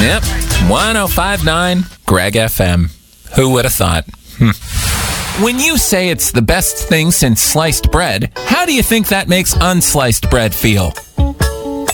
Yep, 105.9 Greg FM. Who would have thought? When you say it's the best thing since sliced bread, how do you think that makes unsliced bread feel?